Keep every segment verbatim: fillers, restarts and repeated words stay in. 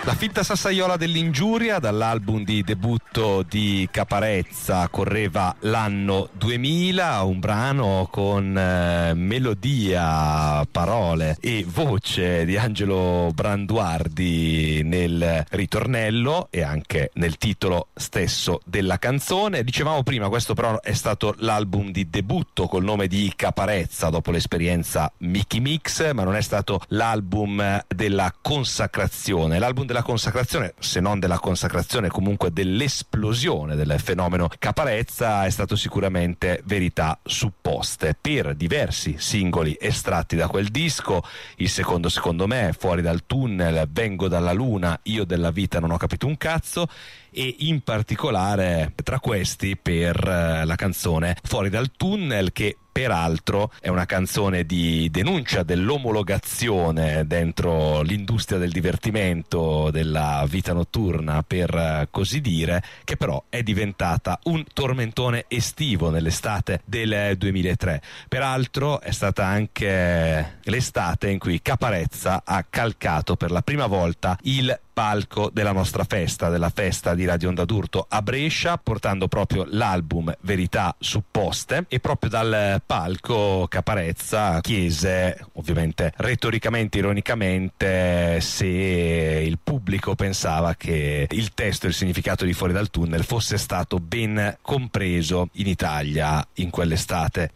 La finta sassaiola dell'ingiuria, dall'album di debutto di Caparezza, correva l'anno duemila, un brano con eh, melodia, parole e voce di Angelo Branduardi nel ritornello e anche nel titolo stesso della canzone. Dicevamo prima, questo però è stato l'album di debutto col nome di Caparezza dopo l'esperienza Mickey Mix, ma non è stato l'album della consacrazione. L'album della consacrazione, se non della consacrazione, comunque dell'esplosione del fenomeno Caparezza, è stato sicuramente Verità supposte, per diversi singoli estratti da quel disco. Il secondo, secondo me, Fuori dal tunnel, Vengo dalla luna, Io della vita non ho capito un cazzo, e in particolare tra questi per la canzone Fuori dal tunnel, che peraltro è una canzone di denuncia dell'omologazione dentro l'industria del divertimento, della vita notturna per così dire, che però è diventata un tormentone estivo nell'estate del duemilatré. Peraltro è stata anche l'estate in cui Caparezza ha calcato per la prima volta il palco della nostra festa, della festa di Radio Onda d'Urto a Brescia, portando proprio l'album Verità supposte, e proprio dal palco Caparezza chiese, ovviamente retoricamente, ironicamente, se il pubblico pensava che il testo e il significato di Fuori dal tunnel fosse stato ben compreso in Italia in quell'estate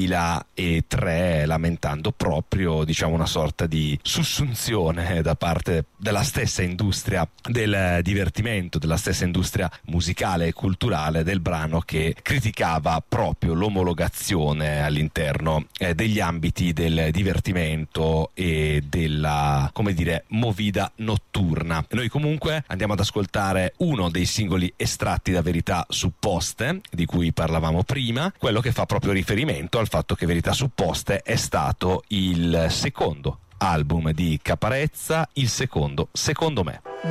duemilatré, lamentando proprio, diciamo, una sorta di sussunzione da parte della stessa industria del divertimento, della stessa industria musicale e culturale del brano, che criticava proprio l'omologazione all'interno eh, degli ambiti del divertimento e della, come dire, movida notturna. Noi comunque andiamo ad ascoltare uno dei singoli estratti da Verità supposte di cui parlavamo prima, quello che fa proprio riferimento al fatto che Verità supposte è stato il secondo album di Caparezza, il secondo secondo me.